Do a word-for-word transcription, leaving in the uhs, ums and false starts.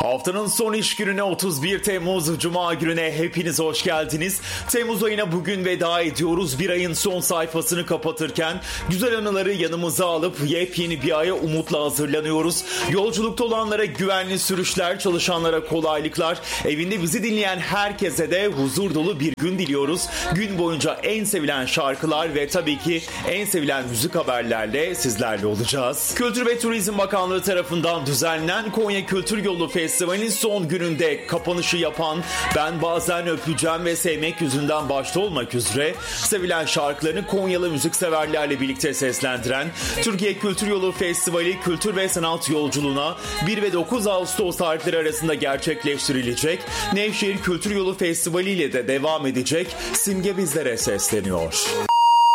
Haftanın son iş gününe otuz bir Temmuz Cuma gününe hepiniz hoş geldiniz. Temmuz ayına bugün veda ediyoruz. Bir ayın son sayfasını kapatırken güzel anıları yanımıza alıp yepyeni bir aya umutla hazırlanıyoruz. Yolculukta olanlara güvenli sürüşler, çalışanlara kolaylıklar, evinde bizi dinleyen herkese de huzur dolu bir gün diliyoruz. Gün boyunca en sevilen şarkılar ve tabii ki en sevilen müzik haberlerle sizlerle olacağız. Kültür ve Turizm Bakanlığı tarafından düzenlenen Konya Kültür Yolu Festivali'nin son gününde kapanışı yapan Ben Bazen Öpeceğim ve Sevmek Yüzünden başta olmak üzere sevilen şarkılarını Konyalı müzikseverlerle birlikte seslendiren Türkiye Kültür Yolu Festivali kültür ve sanat yolculuğuna bir ve dokuz Ağustos tarihleri arasında gerçekleştirilecek. Nevşehir Kültür Yolu Festivali ile de devam edecek. Simge bizlere sesleniyor.